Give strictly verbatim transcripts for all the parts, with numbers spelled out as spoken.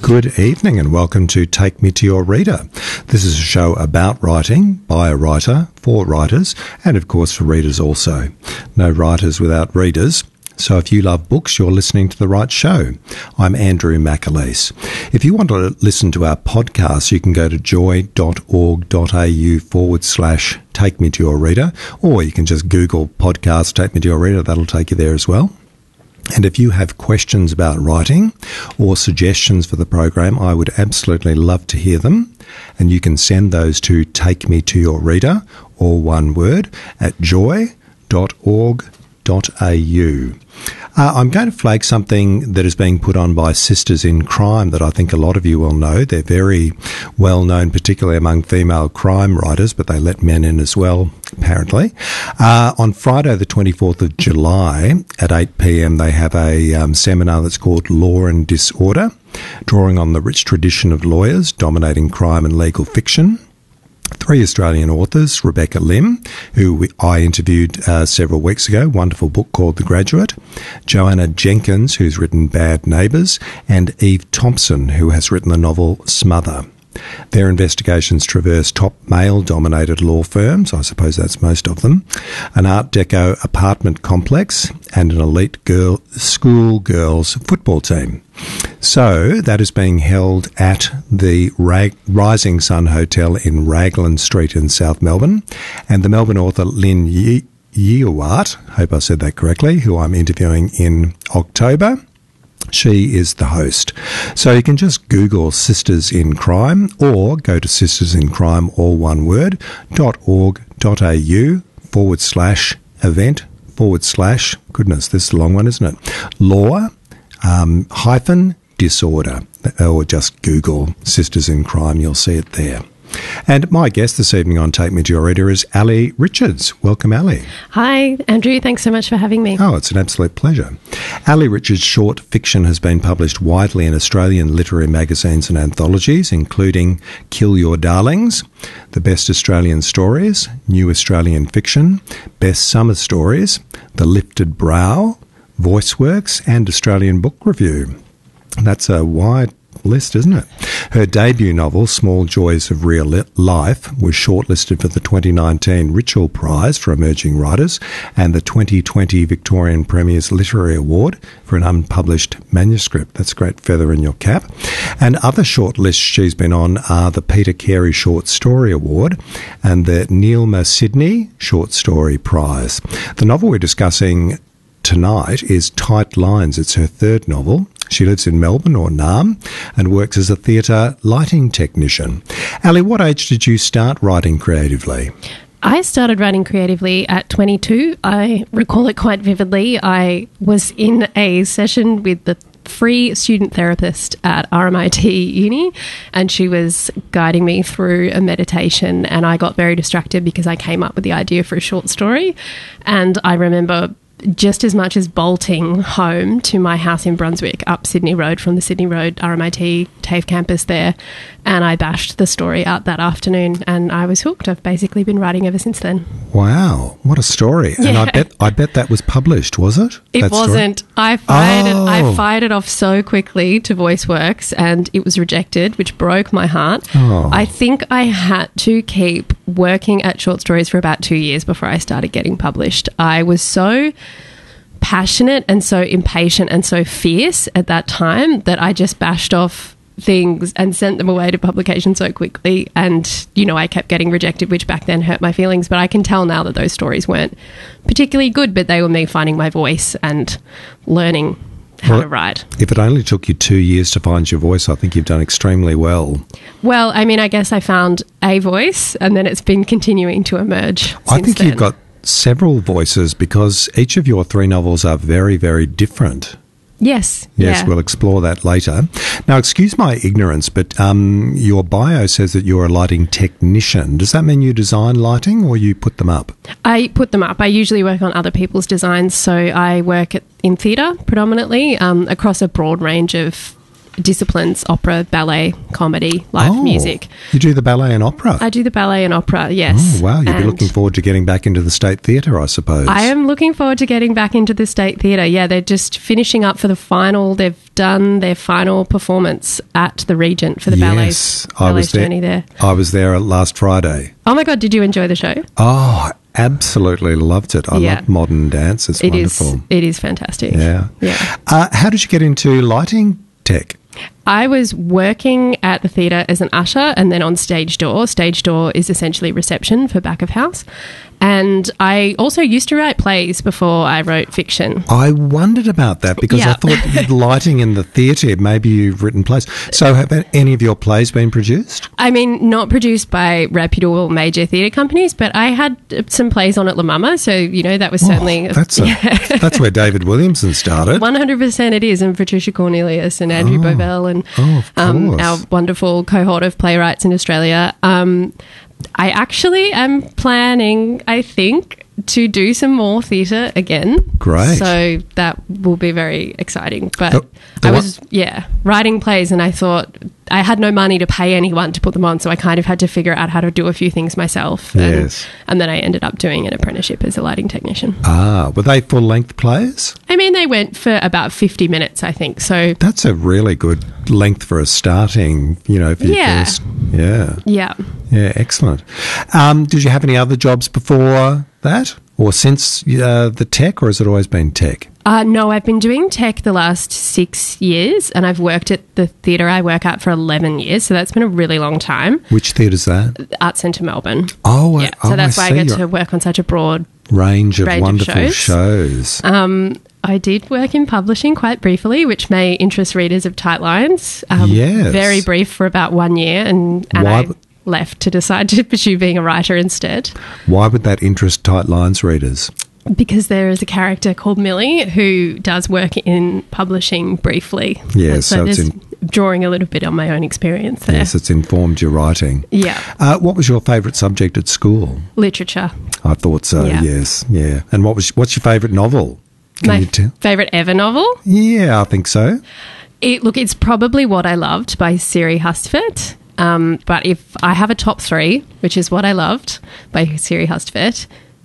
Good evening and welcome to Take Me to Your Reader. This is a show about writing, by a writer, for writers, and of course for readers also. No writers without readers. So if you love books, you're listening to the right show. I'm Andrew McAleese. If you want to listen to our podcast, you can go to joy.org.au forward slash Take Me to Your Reader, or you can just Google podcast Take Me to Your Reader. That'll take you there as well. And if you have questions about writing or suggestions for the program, I would absolutely love to hear them. And you can send those to Take Me to Your Reader, or one word, at joy dot org dot a u. Uh, I'm going to flag something that is being put on by Sisters in Crime that I think a lot of you will know. They're very well known, particularly among female crime writers, but they let men in as well, apparently. Uh, on Friday the twenty-fourth of July at eight p.m. they have a um, seminar that's called Law and Disorder, drawing on the rich tradition of lawyers dominating crime and legal fiction. Three Australian authors, Rebecca Lim, who we, I interviewed uh, several weeks ago, wonderful book called The Graduate, Joanna Jenkins, who's written Bad Neighbours, and Eve Thompson, who has written the novel Smother. Their investigations traverse top male-dominated law firms, I suppose that's most of them, an Art Deco apartment complex, and an elite girl school girls football team. So that is being held at the Rag- Rising Sun Hotel in Raglan Street in South Melbourne, and the Melbourne author Lynn Ye- Yeowart, hope I said that correctly, who I'm interviewing in October. She is the host. So you can just Google Sisters in Crime or go to Sisters in Crime, all one word, .org.au forward slash event forward slash, goodness, this is a long one, isn't it? Law um, hyphen disorder, or just Google Sisters in Crime, you'll see it there. And my guest this evening on Take Me to Your Reader is Ali Richards. Welcome, Ali. Hi, Andrew. Thanks so much for having me. Oh, it's an absolute pleasure. Ali Richards' short fiction has been published widely in Australian literary magazines and anthologies, including Kill Your Darlings, The Best Australian Stories, New Australian Fiction, Best Summer Stories, The Lifted Brow, VoiceWorks, and Australian Book Review. That's a wide list, isn't it? Her debut novel, Small Joys of Real Life, was shortlisted for the twenty nineteen Ritual Prize for Emerging Writers and the twenty twenty Victorian Premier's Literary Award for an unpublished manuscript. That's a great feather in your cap. And other shortlists she's been on are the Peter Carey Short Story Award and the Neilma Sidney Short Story Prize. The novel we're discussing tonight is Tight Lines. It's her third novel. She lives in Melbourne or Naarm and works as a theatre lighting technician. Ali, what age did you start writing creatively? I started writing creatively at twenty-two. I recall it quite vividly. I was in a session with the free student therapist at R M I T Uni, and she was guiding me through a meditation, and I got very distracted because I came up with the idea for a short story. And I remember just as much as bolting home to my house in Brunswick, up Sydney Road from the Sydney Road R M I T TAFE campus there, and I bashed the story out that afternoon, and I was hooked. I've basically been writing ever since then. Wow, what a story! Yeah. And I bet I bet that was published, was it? It that wasn't. Story? I fired oh. it. I fired it off so quickly to VoiceWorks, and it was rejected, which broke my heart. Oh. I think I had to keep working at short stories for about two years before I started getting published. I was so passionate and so impatient and so fierce at that time that I just bashed off things and sent them away to publication so quickly, and you know I kept getting rejected, which back then hurt my feelings, but I can tell now that those stories weren't particularly good, but they were me finding my voice and learning how well, to write. If it only took you two years to find your voice, I think you've done extremely well. Well, I mean, I guess I found a voice and then it's been continuing to emerge since I think then. you've got several voices because each of your three novels are very, very different. Yes. Yes, yeah. We'll explore that later. Now, excuse my ignorance, but um, your bio says that you're a lighting technician. Does that mean you design lighting or you put them up? I put them up. I usually work on other people's designs, so I work at, in theatre predominantly um, across a broad range of disciplines: opera, ballet, comedy, live Oh, music. You do the ballet and opera? I do the ballet and opera, yes. Oh, wow. You'll be And looking forward to getting back into the State Theatre, I suppose. I am looking forward to getting back into the State Theatre. Yeah, they're just finishing up for the final. They've done their final performance at the Regent for the Yes, ballet's, I was ballet's journey there. I was there last Friday. Oh my God, did you enjoy the show? Oh, I absolutely loved it. I Yeah. love modern dance. It's It is. wonderful. It is fantastic. Yeah. Yeah. Uh, how did you get into lighting tech? I was working at the theatre as an usher and then on stage door. Stage door is essentially reception for back of house. And I also used to write plays before I wrote fiction. I wondered about that because Yeah. I thought lighting in the theatre, maybe you've written plays. So have any of your plays been produced? I mean, not produced by reputable major theatre companies, but I had some plays on at La Mama. So, you know, that was certainly... Oh, that's, a, that's where David Williamson started. one hundred percent it is, and Patricia Cornelius and Andrew Oh. Bovell and Oh, of um, course. our wonderful cohort of playwrights in Australia. Um, I actually am planning, I think, to do some more theatre again. Great. So that will be very exciting. But The- the I one- was, yeah, writing plays, and I thought I had no money to pay anyone to put them on, so I kind of had to figure out how to do a few things myself. And, Yes. and then I ended up doing an apprenticeship as a lighting technician. Ah, were they full-length plays? I mean, they went for about fifty minutes, I think. So, That's a really good length for a starting, you know, for your Yeah. first. Yeah. yeah. Yeah, excellent. Um, did you have any other jobs before that or since uh, the tech, or has it always been tech? Uh, no, I've been doing tech the last six years, and I've worked at the theatre I work at for eleven years, so that's been a really long time. Which theatre's that? The Arts Centre Melbourne. Oh, Yeah, oh, so that's I why see I get your to work on such a broad... range of range of wonderful shows. shows. Um, I did work in publishing quite briefly, which may interest readers of Tight Lines. Um, Yes. Very brief for about one year, and, and Why I w- left to decide to pursue being a writer instead. Why would that interest Tight Lines readers? Because there is a character called Millie who does work in publishing briefly. Yes, And so, so it's there's in- drawing a little bit on my own experience there. Yes, it's informed your writing. Yeah, Uh, what was your favourite subject at school? literature. I thought so, Yeah. yes. Yeah. And what was what's your favourite novel? Can my you tell? favourite ever novel. Yeah, I think so. It, look, it's probably What I Loved by Siri Hustvedt. Um, but if I have a top three, which is What I Loved by Siri Hustvedt,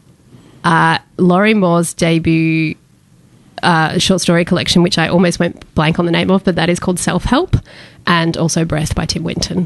uh, Laurie Moore's debut uh, short story collection, which I almost went blank on the name of, but that is called Self-Help, and also Breath by Tim Winton.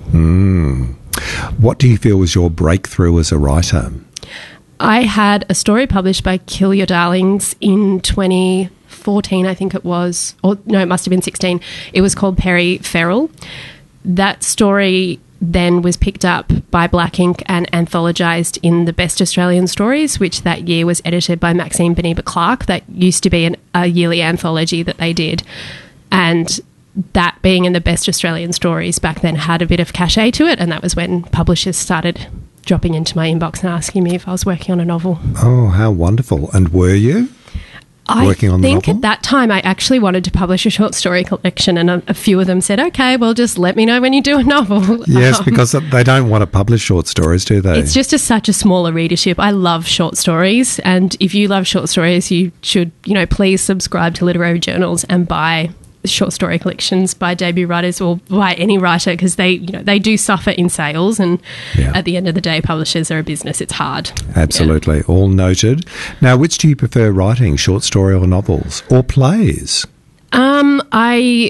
What do you feel was your breakthrough as a writer? I had a story published by Kill Your Darlings in twenty fourteen, I think it was, or no, it must have been sixteen. It was called Perry Feral. That story then was picked up by Black Ink and anthologized in the Best Australian Stories, which that year was edited by Maxine Beneba Clark. That used to be an, a yearly anthology that they did. And that being in the Best Australian Stories back then had a bit of cachet to it, and that was when publishers started dropping into my inbox and asking me if I was working on a novel. Oh, how wonderful. And were you? Working I on the think novel? at that time I actually wanted to publish a short story collection, and a, a few of them said, okay, well, just let me know when you do a novel. Yes, Um, because they don't want to publish short stories, do they? it's just a, such a smaller readership. I love short stories, and if you love short stories, you should, you know, please subscribe to literary journals and buy short story collections by debut writers or by any writer, because they, you know, they do suffer in sales, and Yeah. at the end of the day, publishers are a business. It's hard. Absolutely. All noted. Now, which do you prefer writing, short story or novels? Or plays? Um, I,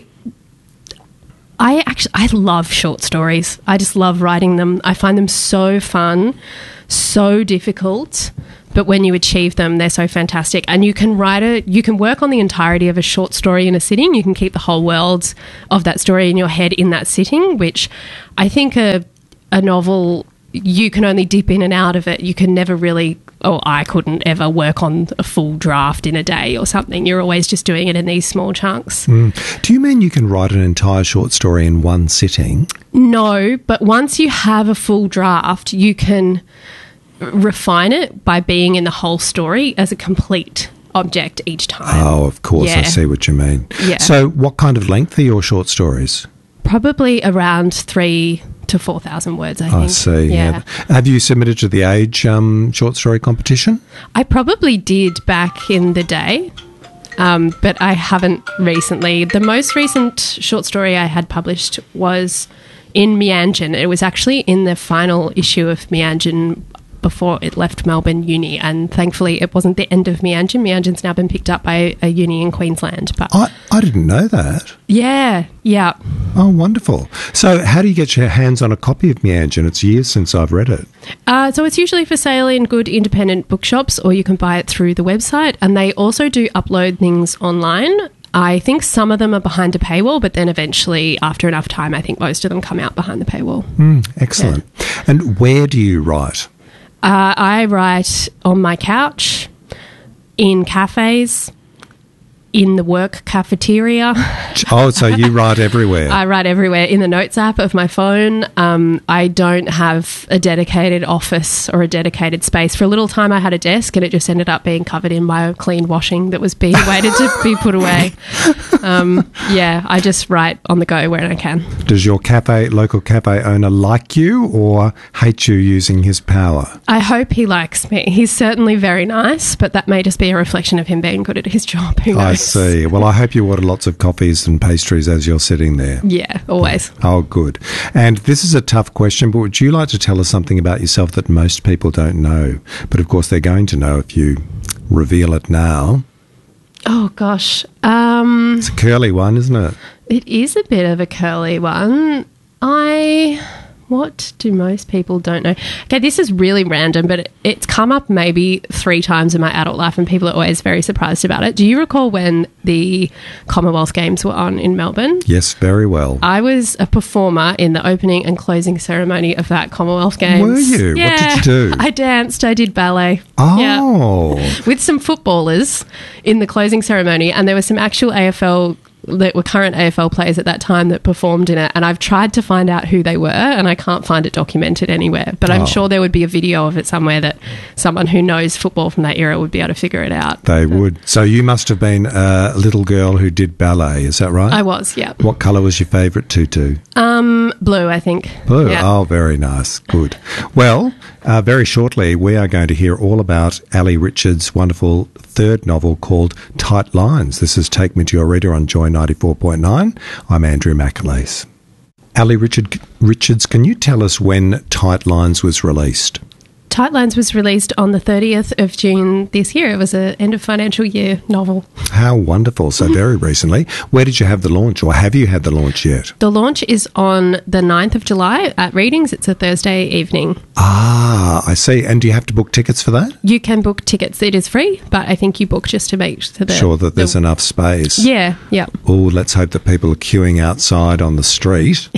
I actually, I love short stories. I just love writing them. I find them so fun, so difficult, but when you achieve them, they're so fantastic. And you can write it, you can work on the entirety of a short story in a sitting. You can keep the whole world of that story in your head in that sitting, which I think a, a novel, you can only dip in and out of it. You can never really, oh, I couldn't ever work on a full draft in a day or something. You're always just doing it in these small chunks. Mm. Do you mean you can write an entire short story in one sitting? No, but once you have a full draft, you can refine it by being in the whole story as a complete object each time. Oh, of course. I Yeah. see what you mean. Yeah. So what kind of length are your short stories? Probably around three to four thousand words, I think. I see. Yeah. Have you submitted to the Age um, short story competition? I probably did back in the day. um, but I haven't recently. The most recent short story I had published was in Meanjin. It was actually in the final issue of Meanjin before it left Melbourne Uni, and thankfully it wasn't the end of Meanjin. Meanjin's now been picked up by a uni in Queensland. But I, I didn't know that. Yeah, yeah. Oh, wonderful. So how do you get your hands on a copy of Meanjin? It's years since I've read it. Uh, so it's usually for sale in good independent bookshops, or you can buy it through the website, and they also do upload things online. I think some of them are behind a paywall, but then eventually, after enough time, I think most of them come out behind the paywall. Mm, excellent. Yeah. And where do you write? Uh, I write on my couch, in cafes, in the work cafeteria. Oh, so you write everywhere. I write everywhere. In the notes app of my phone. Um, I don't have a dedicated office or a dedicated space. For a little time I had a desk, and it just ended up being covered in my clean washing that was being waited to be put away. Um, yeah, I just write on the go where I can. Does your cafe, local cafe owner like you or hate you using his power? I hope he likes me. He's certainly very nice, but that may just be a reflection of him being good at his job. Who knows? I see. Well, I hope you order lots of coffees and pastries as you're sitting there. Yeah, always. Oh, good. And this is a tough question, but would you like to tell us something about yourself that most people don't know? But of course, they're going to know if you reveal it now. Oh, gosh. Um, it's a curly one, isn't it? It is a bit of a curly one. I... What do most people don't know? Okay, this is really random, but it, it's come up maybe three times in my adult life, and people are always very surprised about it. Do you recall when the Commonwealth Games were on in Melbourne? Yes, very well. I was a performer in the opening and closing ceremony of that Commonwealth Games. Were you? Yeah, what did you do? I danced. I did ballet. Oh. Yeah. With some footballers in the closing ceremony, and there were some actual A F L that were current A F L players at that time that performed in it, and I've tried to find out who they were, and I can't find it documented anywhere, but I'm oh. sure there would be a video of it somewhere that someone who knows football from that era would be able to figure it out. They so. would. So you must have been a little girl who did ballet, is that right? I was, yeah. What colour was your favourite tutu? Um, blue, I think. Blue, yeah. Oh, very nice. Good. Well, uh, very shortly we are going to hear all about Ali Richards' wonderful third novel called Tight Lines. This is Take Me to Your Reader on Joy ninety-four point nine. I'm Andrew McAleese. Ali Richard, Richards, can you tell us when Tight Lines was released? Tight Lines was released on the thirtieth of June this year. It was an end of financial year novel. How wonderful. So very recently. Where did you have the launch, or have you had the launch yet? The launch is on the ninth of July at Readings. It's a Thursday evening. Ah, I see. And do you have to book tickets for that? You can book tickets. It is free, but I think you book just to make sure that, sure that there's the, enough space. Yeah, yeah. Oh, let's hope that people are queuing outside on the street.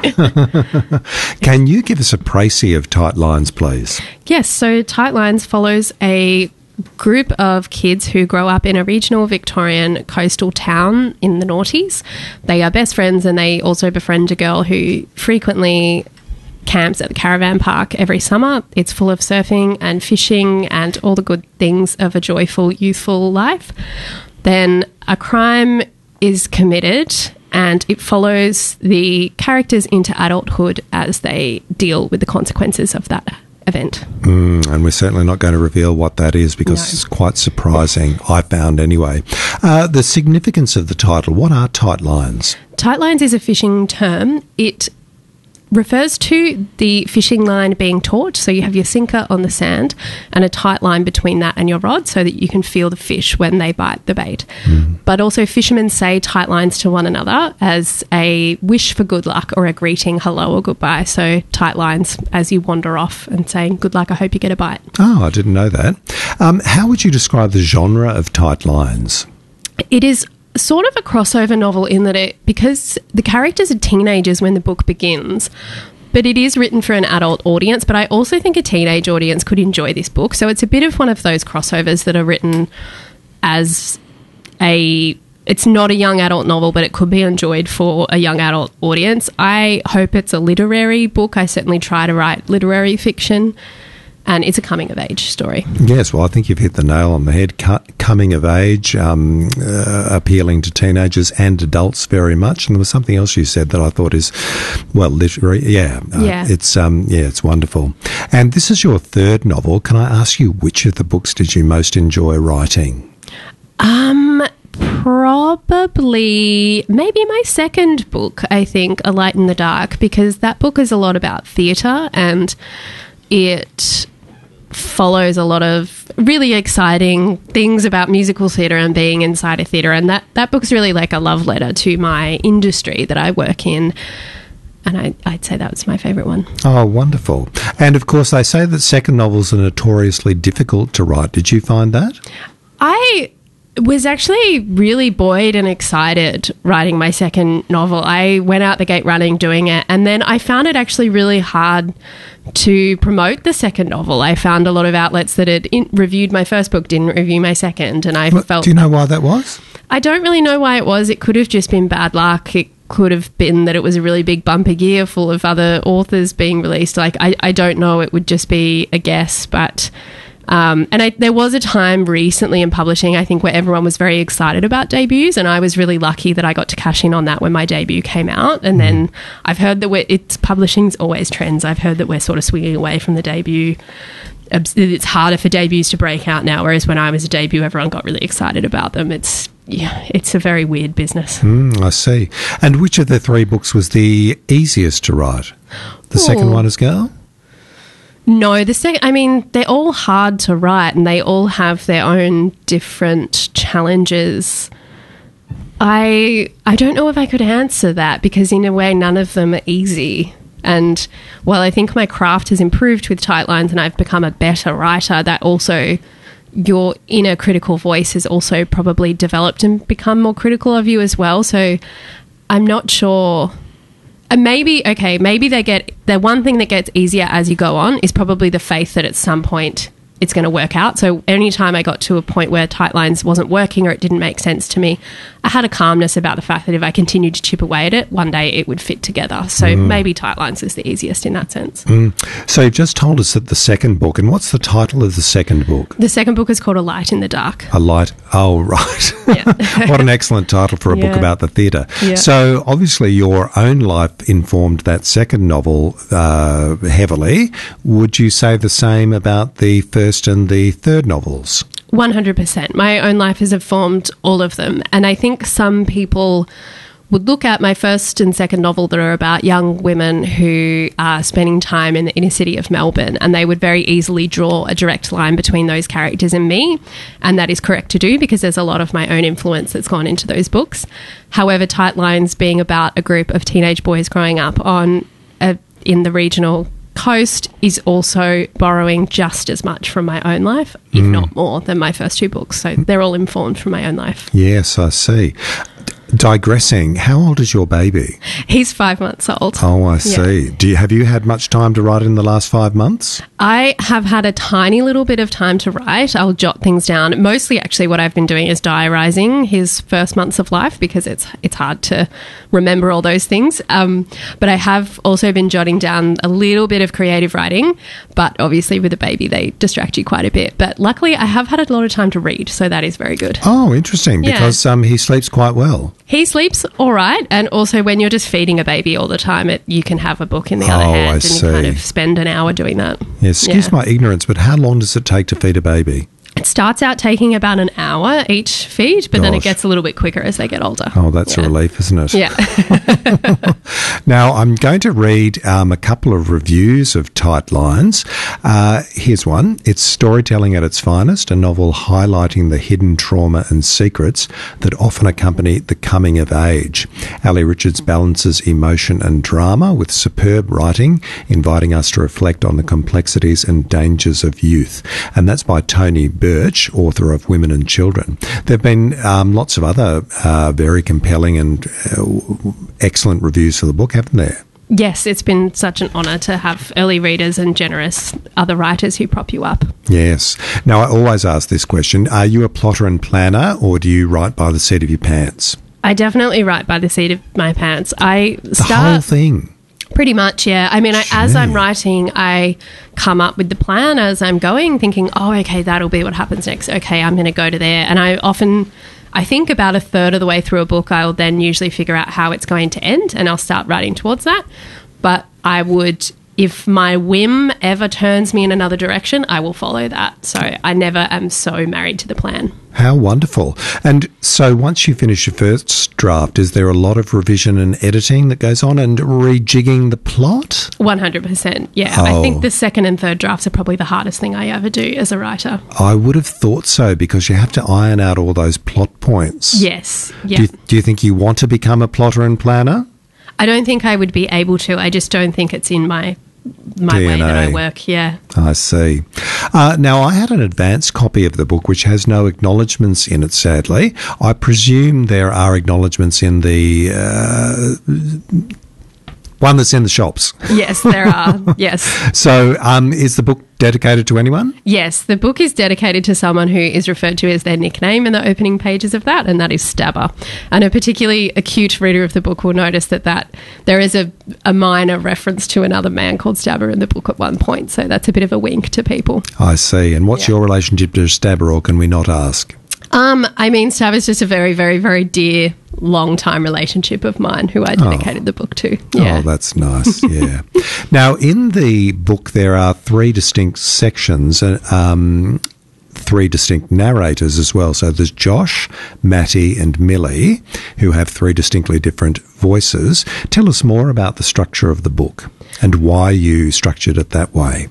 Can you give us a précis of Tight Lines, please? Yes, so Tight Lines follows a group of kids who grow up in a regional Victorian coastal town in the noughties. They are best friends, and they also befriend a girl who frequently camps at the caravan park every summer. It's full of surfing and fishing and all the good things of a joyful, youthful life. Then a crime is committed, and it follows the characters into adulthood as they deal with the consequences of that event. Mm, and we're certainly not going to reveal what that is, because No. it's quite surprising, I found anyway. Uh, the significance of the title, what are Tight Lines? Tight lines is a fishing term. It refers to the fishing line being taut, so you have your sinker on the sand and a tight line between that and your rod so that you can feel the fish when they bite the bait. Mm. But also fishermen say tight lines to one another as a wish for good luck or a greeting, hello or goodbye. So tight lines as you wander off and saying, good luck, I hope you get a bite. Oh, I didn't know that. Um, how would you describe the genre of Tight Lines? It is sort of a crossover novel in that it, because the characters are teenagers when the book begins, but it is written for an adult audience, but I also think a teenage audience could enjoy this book. So it's a bit of one of those crossovers that are written as a, it's not a young adult novel, but it could be enjoyed for a young adult audience. I hope it's a literary book. I certainly try to write literary fiction. And it's a coming-of-age story. Yes, well, I think you've hit the nail on the head. Co- coming of age, um, uh, appealing to teenagers and adults very much. And there was something else you said that I thought is, well, literary. Yeah, uh, yeah. It's um, yeah, it's wonderful. And this is your third novel. Can I ask you, which of the books did you most enjoy writing? Um, Probably maybe my second book, I think, A Light in the Dark, because that book is a lot about theatre and it follows a lot of really exciting things about musical theatre and being inside a theatre. And that, that book's really like a love letter to my industry that I work in. And I, I'd say that was my favourite one. Oh, wonderful. And, of course, they say that second novels are notoriously difficult to write. Did you find that? I was actually really buoyed and excited writing my second novel. I went out the gate running doing it, and then I found it actually really hard to promote the second novel. I found a lot of outlets that had in- reviewed my first book didn't review my second, and I Well, felt... Do you know why that was? I don't really know why it was. It could have just been bad luck. It could have been that it was a really big bumper year full of other authors being released. Like, I, I don't know. It would just be a guess. But, um, and I, there was a time recently in publishing, I think, where everyone was very excited about debuts. And I was really lucky that I got to cash in on that when my debut came out. And then I've heard that we're, it's publishing's always trends. I've heard that we're sort of swinging away from the debut. It's harder for debuts to break out now, whereas when I was a debut, everyone got really excited about them. It's yeah, it's a very weird business. Mm, I see. And which of the three books was the easiest to write? The Ooh. second one as girl? No, the second. I mean, they're all hard to write, and they all have their own different challenges. I I don't know if I could answer that because, in a way, none of them are easy. And while I think my craft has improved with tight lines and I've become a better writer, that also your inner critical voice has also probably developed and become more critical of you as well. So I'm not sure. And maybe, okay, maybe they get, the one thing that gets easier as you go on is probably the faith that at some point it's going to work out. So anytime I got to a point where tight lines wasn't working or it didn't make sense to me, I had a calmness about the fact that if I continued to chip away at it, one day it would fit together. So mm. maybe tight lines is the easiest in that sense. Mm. So you've just told us that the second book, and what's the title of the second book? The second book is called A Light in the Dark. A Light, oh, right. Yeah. What an excellent title for a yeah. book about the theatre. Yeah. So obviously your own life informed that second novel uh, heavily. Would you say the same about the first and the third novels? one hundred percent. My own life has informed all of them. And I think some people would look at my first and second novel that are about young women who are spending time in the inner city of Melbourne, and they would very easily draw a direct line between those characters and me. And that is correct to do because there's a lot of my own influence that's gone into those books. However, Tight Lines being about a group of teenage boys growing up on a, in the regional coast is also borrowing just as much from my own life, if mm. not more, than my first two books. So they're all informed from my own life. Yes, I see. Digressing, how old is your baby? He's five months old. Oh, I see. Yeah. Do you have you had much time to write in the last five months? I have had a tiny little bit of time to write. I'll jot things down. Mostly, actually, what I've been doing is diarising his first months of life because it's it's hard to remember all those things. Um, but I have also been jotting down a little bit of creative writing. But obviously, with a baby, they distract you quite a bit. But luckily, I have had a lot of time to read, so that is very good. Oh, interesting, yeah. because um, he sleeps quite well. He sleeps all right, and also when you're just feeding a baby all the time, it, you can have a book in the oh, other hand I and see. you kind of spend an hour doing that. Yes, excuse yeah. my ignorance, but how long does it take to feed a baby? It starts out taking about an hour each feed, but Gosh. then it gets a little bit quicker as they get older. Oh, that's yeah. a relief, isn't it? Yeah. Now, I'm going to read um, a couple of reviews of Tight Lines. Uh, here's one. It's storytelling at its finest, a novel highlighting the hidden trauma and secrets that often accompany the coming of age. Ali Richards balances emotion and drama with superb writing, inviting us to reflect on the complexities and dangers of youth. And that's by Tony Birch, author of Women and Children. There have been um, lots of other uh, very compelling and uh, excellent reviews for the book, haven't there? Yes, it's been such an honour to have early readers and generous other writers who prop you up. Yes. Now, I always ask this question. Are you a plotter and planner, or do you write by the seat of your pants? I definitely write by the seat of my pants. I the start... whole thing? Pretty much, yeah. I mean, I, as I'm writing, I come up with the plan as I'm going, thinking, oh, okay, that'll be what happens next. Okay, I'm going to go to there. And I often, I think about a third of the way through a book, I'll then usually figure out how it's going to end and I'll start writing towards that. But I would, if my whim ever turns me in another direction, I will follow that. So I never am so married to the plan. How wonderful. And so once you finish your first draft, is there a lot of revision and editing that goes on and rejigging the plot? one hundred percent, yeah. Oh. I think the second and third drafts are probably the hardest thing I ever do as a writer. I would have thought so, because you have to iron out all those plot points. Yes, yeah. Do you, do you think you want to become a plotter and planner? I don't think I would be able to. I just don't think it's in my my D N A. way that I work, yeah. I see. Uh, now, I had an advanced copy of the book which has no acknowledgements in it, sadly. I presume there are acknowledgements in the uh, one that's in the shops. Yes, there are, yes. So um, is the book dedicated to anyone? Yes, the book is dedicated to someone who is referred to as their nickname in the opening pages of that, and that is Stabber. And a particularly acute reader of the book will notice that, that there is a, a minor reference to another man called Stabber in the book at one point, so that's a bit of a wink to people. I see. And what's Yeah. your relationship to Stabber, or can we not ask? Um, I mean, Stabber's just a very, very, very dear, long-time relationship of mine who I dedicated Oh. the book to. Yeah. Oh, that's nice, yeah. Now, in the book, there are three distinct sections, uh, um, three distinct narrators as well. So there's Josh, Matty and Millie, who have three distinctly different voices. Tell us more about the structure of the book and why you structured it that way.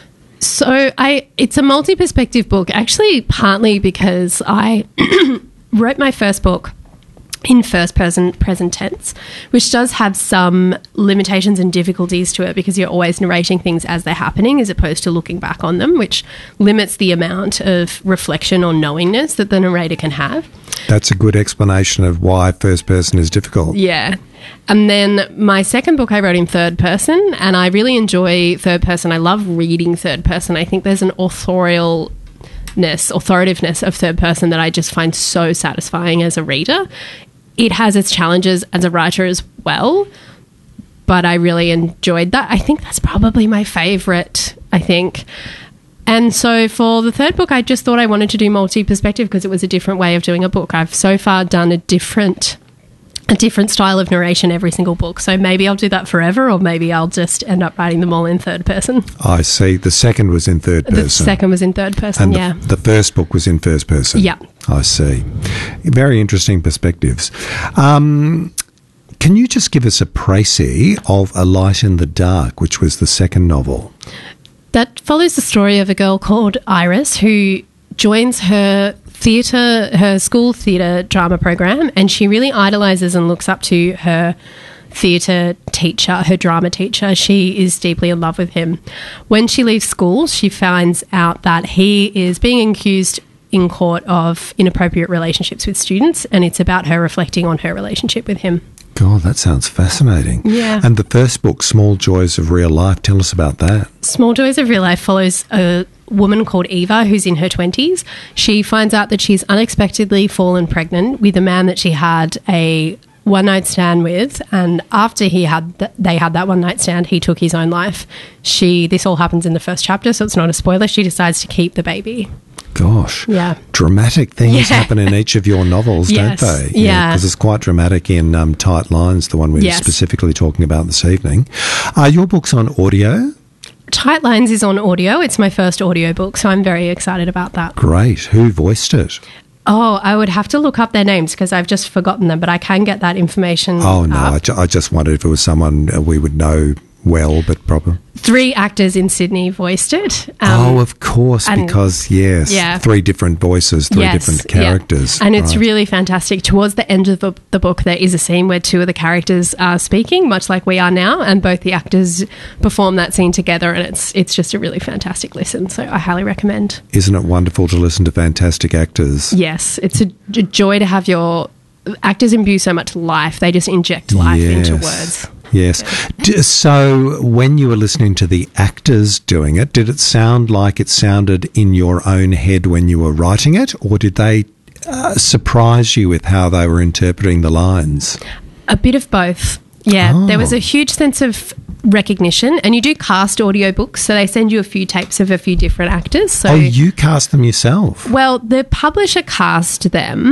So I, it's a multi-perspective book, actually partly because I wrote my first book in first person present tense, which does have some limitations and difficulties to it because you're always narrating things as they're happening as opposed to looking back on them, which limits the amount of reflection or knowingness that the narrator can have. That's a good explanation of why first person is difficult. Yeah. And then my second book I wrote in third person, and I really enjoy third person. I love reading third person. I think there's an authorial authoritativeness of third person that I just find so satisfying as a reader. It has its challenges as a writer as well, but I really enjoyed that. I think that's probably my favourite, I think. And so for the third book, I just thought I wanted to do multi-perspective because it was a different way of doing a book. I've so far done a different a different style of narration every single book. So maybe I'll do that forever, or maybe I'll just end up writing them all in third person. I see. The second was in third person. The second was in third person, and yeah. the, the first book was in first person. Yeah. I see. Very interesting perspectives. Um, can you just give us a précis of A Light in the Dark, which was the second novel? That follows the story of a girl called Iris who joins her theatre, her school theatre drama program, and she really idolises and looks up to her theatre teacher, her drama teacher. She is deeply in love with him. When she leaves school, she finds out that he is being accused in court of inappropriate relationships with students, and it's about her reflecting on her relationship with him. God, that sounds fascinating. Yeah. And the first book, Small Joys of Real Life, tell us about that. Small Joys of Real Life follows a woman called Eva who's in her twenties. She finds out that she's unexpectedly fallen pregnant with a man that she had a one-night stand with, and after he had th- they had that one-night stand, he took his own life. She this all happens in the first chapter, so it's not a spoiler. She decides to keep the baby. Gosh. Yeah. Dramatic things Yeah. happen in each of your novels, Yes. don't they? Yeah. Because it's quite dramatic in um, Tight Lines, the one we're Yes. specifically talking about this evening. Are your books on audio? Tight Lines is on audio. It's my first audio book, so I'm very excited about that. Great. Who voiced it? Oh, I would have to look up their names because I've just forgotten them, but I can get that information. Oh, no. up. I, ju- I just wondered if it was someone uh, we would know well, but probably. Three actors in Sydney voiced it. Um, oh, of course, and- because, yes, Yeah. three different voices, three Yes, different yeah. characters. And it's Right. really fantastic. Towards the end of the, the book, there is a scene where two of the characters are speaking, much like we are now, and both the actors perform that scene together, and it's it's just a really fantastic listen. So I highly recommend. Isn't it wonderful to listen to fantastic actors? Yes, it's a, a joy to have your actors imbue so much life. They just inject life into Yes. words. Yes. D- So when you were listening to the actors doing it, did it sound like it sounded in your own head when you were writing it, or did they uh, surprise you with how they were interpreting the lines? A bit of both. Yeah, Oh. there was a huge sense of recognition, and you do cast audiobooks, so they send you a few tapes of a few different actors. So Oh, you cast them yourself? Well, the publisher cast them,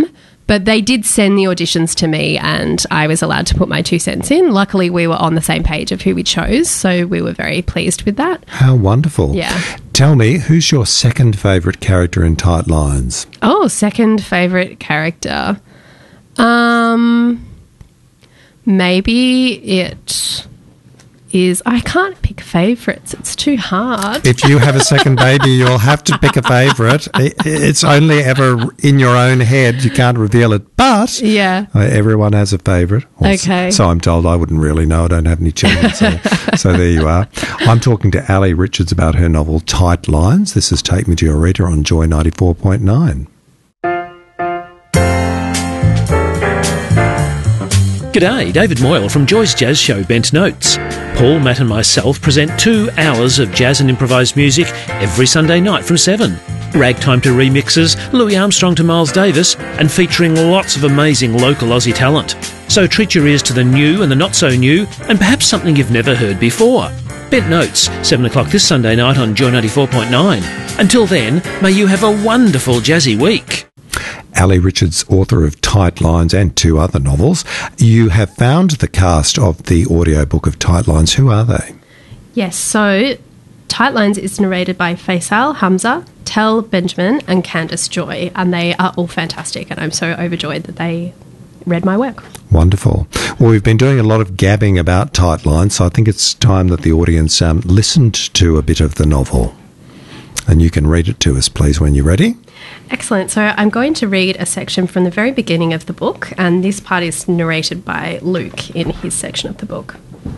But they did send the auditions to me and I was allowed to put my two cents in. Luckily, we were on the same page of who we chose, so we were very pleased with that. How wonderful. Yeah. Tell me, who's your second favourite character in Tight Lines? Oh, second favourite character. Um, maybe it is... I can't pick favourites. It's too hard. If you have a second baby, you'll have to pick a favourite. It's only ever in your own head. You can't reveal it. But yeah. everyone has a favourite. Okay. So I'm told. I wouldn't really know. I don't have any children. So, so there you are. I'm talking to Ali Richards about her novel Tight Lines. This is Take Me to Your Reader on Joy ninety-four point nine. G'day, David Moyle from Joy's Jazz Show Bent Notes. Paul, Matt and myself present two hours of jazz and improvised music every Sunday night from seven. Ragtime to remixes, Louis Armstrong to Miles Davis, and featuring lots of amazing local Aussie talent. So treat your ears to the new and the not so new, and perhaps something you've never heard before. Bent Notes, seven o'clock this Sunday night on Joy ninety-four point nine. Until then, may you have a wonderful jazzy week. Ali Richards, author of Tight Lines and two other novels. You have found the cast of the audiobook of Tight Lines. Who are they? Yes, so Tight Lines is narrated by Faisal Hamza, Tel Benjamin and Candice Joy, and they are all fantastic, and I'm so overjoyed that they read my work. Wonderful. Well, we've been doing a lot of gabbing about Tight Lines, so I think it's time that the audience um, listened to a bit of the novel. And you can read it to us, please, when you're ready. Excellent. So I'm going to read a section from the very beginning of the book, and this part is narrated by Luke in his section of the book.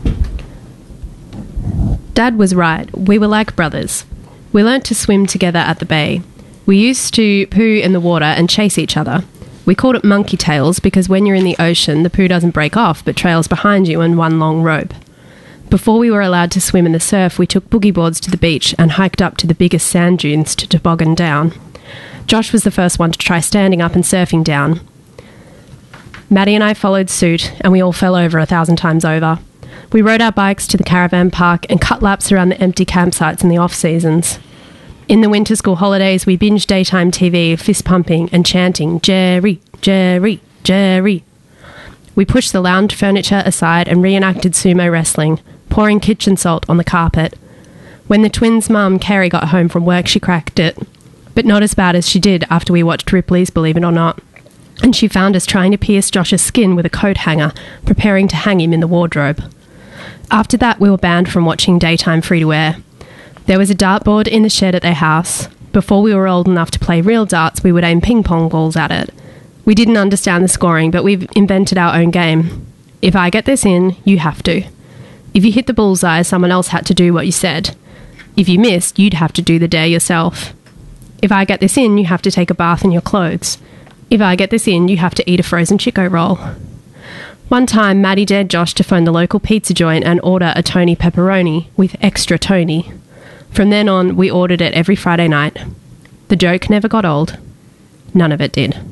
Dad was right. We were like brothers. We learnt to swim together at the bay. We used to poo in the water and chase each other. We called it monkey tails because when you're in the ocean, the poo doesn't break off but trails behind you in one long rope. Before we were allowed to swim in the surf, we took boogie boards to the beach and hiked up to the biggest sand dunes to toboggan down. Josh was the first one to try standing up and surfing down. Maddie and I followed suit, and we all fell over a thousand times over. We rode our bikes to the caravan park and cut laps around the empty campsites in the off-seasons. In the winter school holidays, we binged daytime T V, fist-pumping and chanting, Jerry, Jerry, Jerry. We pushed the lounge furniture aside and reenacted sumo wrestling, pouring kitchen salt on the carpet. When the twins' mum, Kerry, got home from work, she cracked it. But not as bad as she did after we watched Ripley's Believe It or Not. And she found us trying to pierce Josh's skin with a coat hanger, preparing to hang him in the wardrobe. After that, we were banned from watching daytime free-to-air. There was a dartboard in the shed at their house. Before we were old enough to play real darts, we would aim ping-pong balls at it. We didn't understand the scoring, but we've invented our own game. If I get this in, you have to. If you hit the bullseye, someone else had to do what you said. If you missed, you'd have to do the dare yourself. If I get this in, you have to take a bath in your clothes. If I get this in, you have to eat a frozen Chico roll. One time, Maddie dared Josh to phone the local pizza joint and order a Tony pepperoni with extra Tony. From then on, we ordered it every Friday night. The joke never got old. None of it did.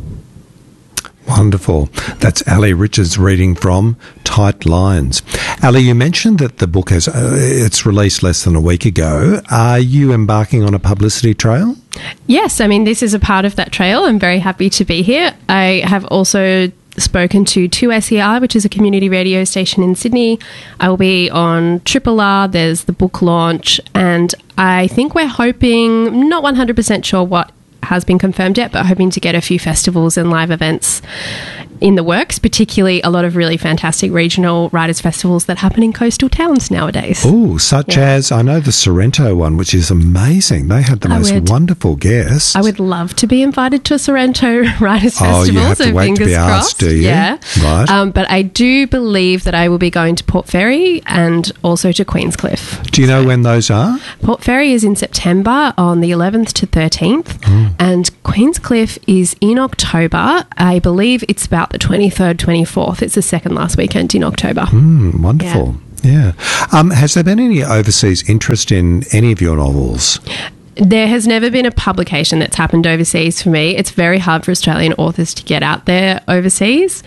Wonderful. That's Ali Richards reading from Tight Lines. Ali, you mentioned that the book has uh, it's released less than a week ago. Are you embarking on a publicity trail? Yes, I mean, this is a part of that trail. I'm very happy to be here. I have also spoken to two S E R, which is a community radio station in Sydney. I will be on Triple R. There's the book launch, and I think we're hoping, not one hundred percent sure what has been confirmed yet, but hoping to get a few festivals and live events in the works, particularly a lot of really fantastic regional writers' festivals that happen in coastal towns nowadays. Oh, such yeah. as, I know the Sorrento one, which is amazing. They had the I most would, wonderful guests. I would love to be invited to a Sorrento Writers' oh, Festival, you have so to wait fingers to be crossed. Asked, do you? Yeah. Right. Um, but I do believe that I will be going to Port Fairy and also to Queenscliff. Do you know when those are? Port Fairy is in September on the eleventh to thirteenth, mm. and Queenscliff is in October. I believe it's about the twenty-third, twenty-fourth. It's the second last weekend in October. Mm, wonderful. Yeah. yeah. Um, has there been any overseas interest in any of your novels? There has never been a publication that's happened overseas for me. It's very hard for Australian authors to get out there overseas.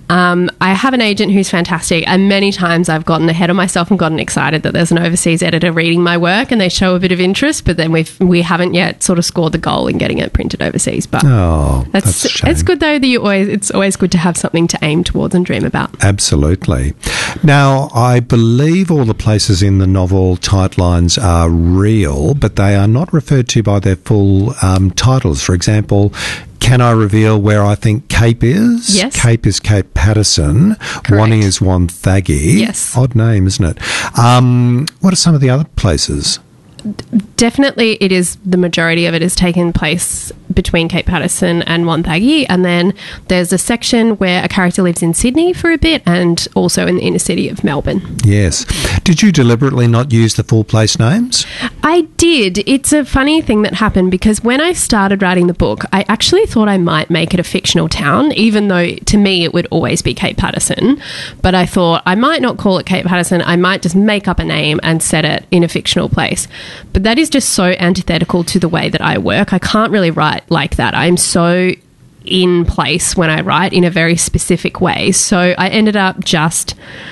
Um, I have an agent who's fantastic, and many times I've gotten ahead of myself and gotten excited that there's an overseas editor reading my work, and they show a bit of interest, but then we've we haven't yet sort of scored the goal in getting it printed overseas. But oh, that's, that's a shame. It's good though that you always it's always good to have something to aim towards and dream about. Absolutely. Now, I believe all the places in the novel Tightlines are real, but they are not referred to by their full um, titles. For example, can I reveal where I think Cape is? Yes. Cape is Cape Patterson. Correct. Wanning is Wonthaggi. Yes. Odd name, isn't it? Um, what are some of the other places? Definitely, it is the majority of it has taken place between Cape Patterson and Wonthaggi, and then there's a section where a character lives in Sydney for a bit and also in the inner city of Melbourne. Yes. Did you deliberately not use the full place names? I did. It's a funny thing that happened because when I started writing the book, I actually thought I might make it a fictional town, even though to me it would always be Cape Patterson. But I thought I might not call it Cape Patterson. I might just make up a name and set it in a fictional place. But that is just so antithetical to the way that I work. I can't really write like that. I'm so in place when I write in a very specific way. So I ended up just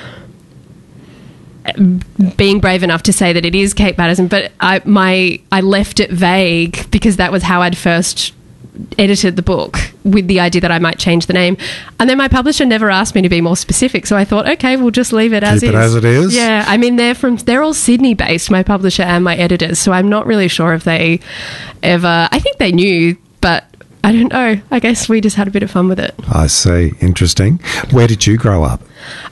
being brave enough to say that it is Cape Patterson, but I my I left it vague because that was how I'd first edited the book, with the idea that I might change the name. And then my publisher never asked me to be more specific, so I thought, okay, we'll just leave it as Keep is. it as it is? Yeah, I mean, they're from they're all Sydney based, my publisher and my editors, so I'm not really sure if they ever, I think they knew, but I don't know. I guess we just had a bit of fun with it. I see. Interesting. Where did you grow up?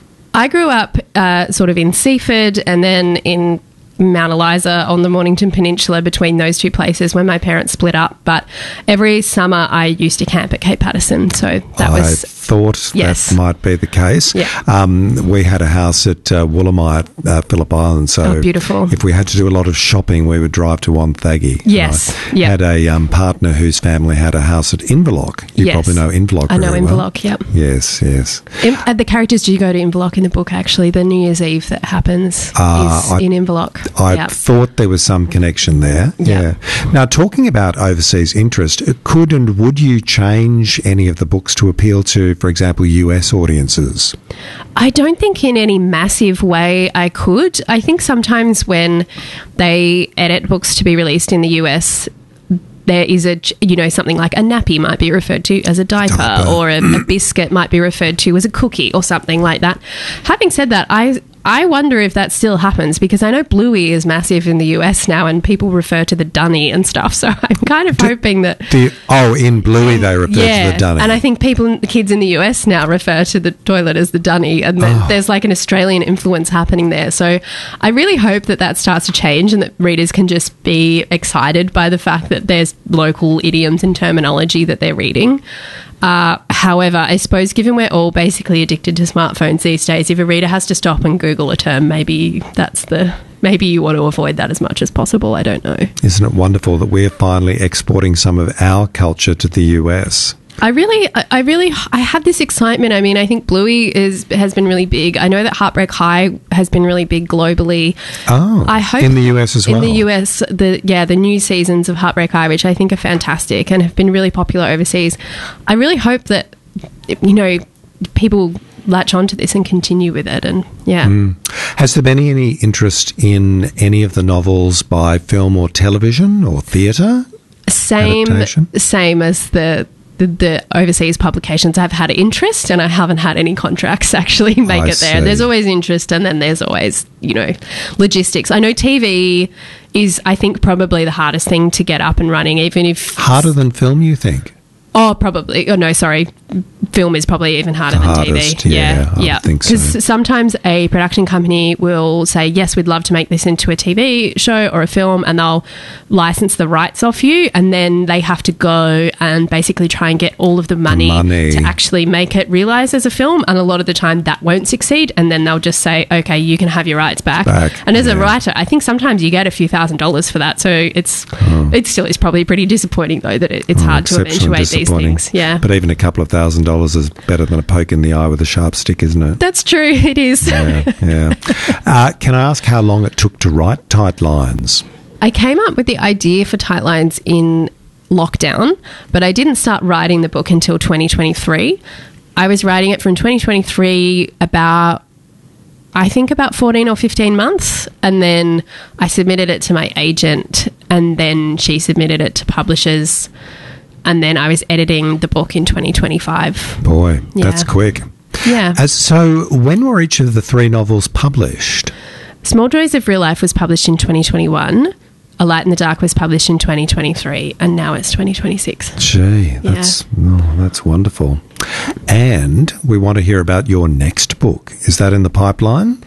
I grew up uh, sort of in Seaford and then in Mount Eliza on the Mornington Peninsula, between those two places when my parents split up. But every summer I used to camp at Cape Patterson, so that I was... thought yes. that might be the case. Yeah. Um, we had a house at uh, Woolamai, uh, Phillip Island, so Oh, beautiful. if we had to do a lot of shopping, we would drive to Wonthaggi. Yes, I yeah. had a um, partner whose family had a house at Inverloch. You Yes. probably know Inverloch I know very well. Inverloch, yep. Yes, yes. In, uh, the characters do go to Inverloch in the book, actually. The New Year's Eve that happens Ah, is I- in Inverloch. I Yep. thought there was some connection there. Yeah. Yeah. Now, talking about overseas interest, could and would you change any of the books to appeal to, for example, U S audiences? I don't think in any massive way I could. I think sometimes when they edit books to be released in the U S, there is a, you know, something like a nappy might be referred to as a diaper, Diaper. or a, a biscuit might be referred to as a cookie or something like that. Having said that, I I wonder if that still happens, because I know Bluey is massive in the U S now and people refer to the dunny and stuff. So I'm kind of hoping that... Do you, oh, in Bluey they refer Yeah, to the dunny. and I think people, the kids in the U S now refer to the toilet as the dunny, and then Oh. there's like an Australian influence happening there. So I really hope that that starts to change and that readers can just be excited by the fact that there's local idioms and terminology that they're reading. Uh, however, I suppose given we're all basically addicted to smartphones these days, if a reader has to stop and Google a term, maybe that's the... Maybe you want to avoid that as much as possible. I don't know. Isn't it wonderful that we're finally exporting some of our culture to the U S? I really, I I really, I had this excitement. I mean, I think Bluey is has been really big. I know that Heartbreak High has been really big globally. Oh, I hope in the U S as well. In the U S, the yeah, the new seasons of Heartbreak High, which I think are fantastic and have been really popular overseas. I really hope that, you know, people latch onto this and continue with it. And yeah. Mm. Has there been any interest in any of the novels by film or television or theatre? Same, Adaptation? same as the. The, the overseas publications. I've had interest and I haven't had any contracts actually make I it there. see. There's always interest and then there's always, you know, logistics. I know T V is, I think, probably the hardest thing to get up and running, even if... Harder than film, you think? Oh, probably. Oh, no, sorry. Film is probably even harder The than hardest, T V. yeah, I would think so. Because sometimes a production company will say, yes, we'd love to make this into a T V show or a film, and they'll license the rights off you, and then they have to go and basically try and get all of the money, money. to actually make it realised as a film, and a lot of the time that won't succeed, and then they'll just say, okay, you can have your rights back. Back, and as a yeah. writer, I think sometimes you get a few thousand dollars for that, so it's Oh. it still is probably pretty disappointing, though, that it, it's Oh, hard to exceptionally eventuate these disappointing. things. Yeah. But even a couple of thousand dollars is better than a poke in the eye with a sharp stick, isn't it? That's true, it is. Yeah, yeah. Uh, can I ask how long it took to write Tight Lines? I came up with the idea for Tight Lines in lockdown, but I didn't start writing the book until twenty twenty-three. I was writing it from twenty twenty-three about, I think about fourteen or fifteen months. And then I submitted it to my agent, and then she submitted it to publishers. And then I was editing the book in twenty twenty-five. Boy, Yeah. that's quick. Yeah. As, so when were each of the three novels published? Small Joys of Real Life was published in twenty twenty-one. A Light in the Dark was published in twenty twenty-three, and now it's twenty twenty-six. Gee, that's oh, that's wonderful. And we want to hear about your next book. Is that in the pipeline?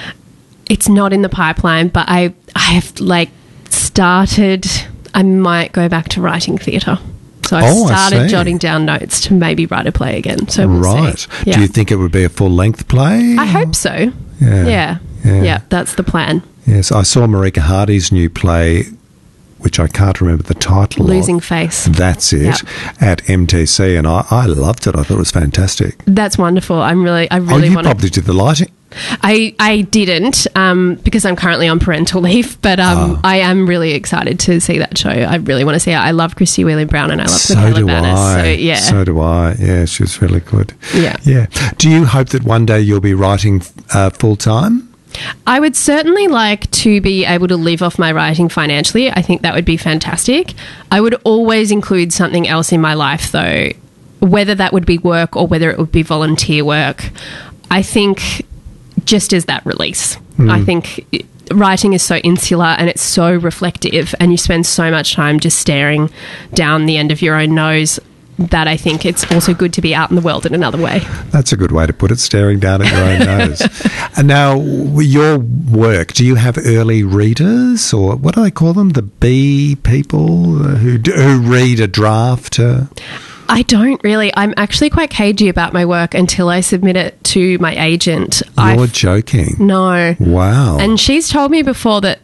It's not in the pipeline, but I I have like started. I might go back to writing theatre. So I've Oh, I started see. jotting down notes to maybe write a play again. So we'll Right. see. Yeah. Do you think it would be a full-length play? I hope so. Yeah. Yeah. Yeah. Yeah, that's the plan. Yes, I saw Marika Hardy's new play, which I can't remember the title Losing of. Face. That's it, Yep. at M T C, and I, I loved it. I thought it was fantastic. That's wonderful. I'm really, I Oh, really you want to. probably did the lighting. I, I didn't um, because I'm currently on parental leave, but um, Oh. I am really excited to see that show. I really want to see it. I love Christy Whelan Brown and I love So Michaela do Bannis. I. So, yeah. So do I. Yeah, she was really good. Yeah. Yeah. Do you hope that one day you'll be writing uh, full-time? I would certainly like to be able to live off my writing financially. I think that would be fantastic. I would always include something else in my life, though, whether that would be work or whether it would be volunteer work. I think just as that release. Mm. I think it- writing is so insular and it's so reflective, and you spend so much time just staring down the end of your own nose, that I think it's also good to be out in the world in another way. That's a good way to put it, staring down at your own nose. And now, w- your work, do you have early readers, or what do they call them? The B people uh, who, do, who read a draft? Uh, I don't really. I'm actually quite cagey about my work until I submit it to my agent. you're I joking. No. Wow. And she's told me before that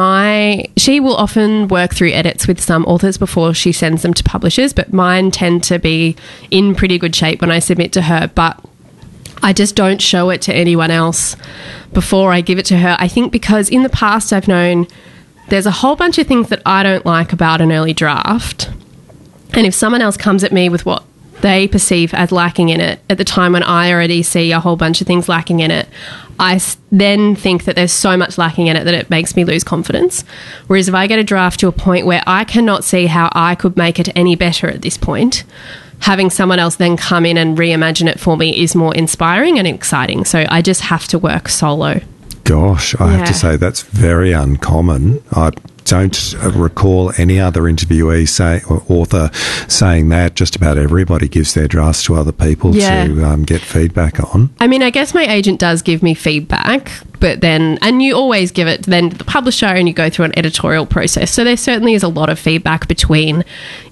my she will often work through edits with some authors before she sends them to publishers, but mine tend to be in pretty good shape when I submit to her, but I just don't show it to anyone else before I give it to her. I think because in the past I've known there's a whole bunch of things that I don't like about an early draft. And if someone else comes at me with what they perceive as lacking in it, at the time when I already see a whole bunch of things lacking in it, I s- then think that there's so much lacking in it that it makes me lose confidence. Whereas if I get a draft to a point where I cannot see how I could make it any better at this point, having someone else then come in and reimagine it for me is more inspiring and exciting. So I just have to work solo. Gosh, I have to Yeah. say that's very uncommon. I don't recall any other interviewee say, or author saying that. Just about everybody gives their drafts to other people Yeah. to um, get feedback on. I mean, I guess my agent does give me feedback, but then, and you always give it then to the publisher and you go through an editorial process. So there certainly is a lot of feedback between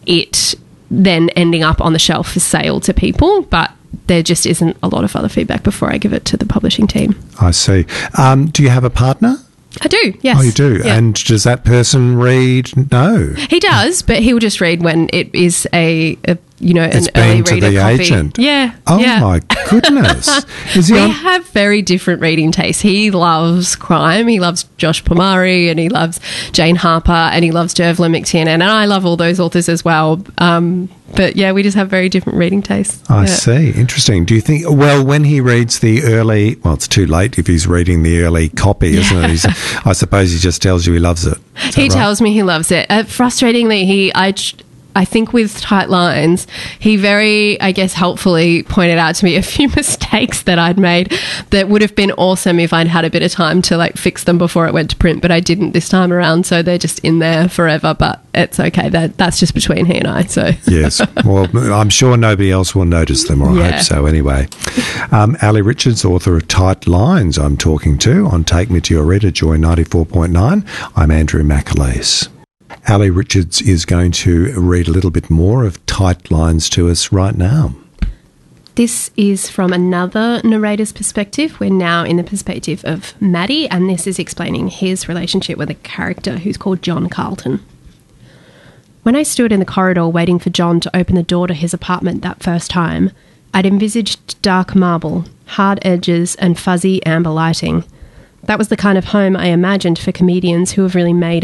it then ending up on the shelf for sale to people, but there just isn't a lot of other feedback before I give it to the publishing team. I see. Um, do you have a partner? I do, yes. Oh, you do? Yeah. And does that person read? No. He does, but he will just read when it is a, a you know, It's an early been to reader the copy. agent. Yeah. Oh, yeah. my goodness. Is he We on? have very different reading tastes. He loves crime. He loves Josh Pomari and he loves Jane Harper and he loves Dervla McTiernan, and I love all those authors as well. Um, but yeah, we just have very different reading tastes. I Yeah. see. Interesting. Do you think, well, when he reads the early, well, it's too late if he's reading the early copy, isn't it? He's, I suppose he just tells you he loves it. Is He that right? tells me he loves it. Uh, frustratingly, he I. I think with Tight Lines, he very, I guess, helpfully pointed out to me a few mistakes that I'd made that would have been awesome if I'd had a bit of time to like fix them before it went to print, but I didn't this time around, so they're just in there forever, but it's okay. That That's just between he and I, so... Yes. Well, I'm sure nobody else will notice them, or I Yeah. hope so anyway. Um, Ali Richards, author of Tight Lines, I'm talking to on Take Me to Your Reader, Joy ninety-four point nine. I'm Andrew McAleese. Ali Richards is going to read a little bit more of Tight Lines to us right now. This is from another narrator's perspective. We're now in the perspective of Maddie, and this is explaining his relationship with a character who's called John Carlton. When I stood in the corridor waiting for John to open the door to his apartment that first time, I'd envisaged dark marble, hard edges, and fuzzy amber lighting. That was the kind of home I imagined for comedians who have really made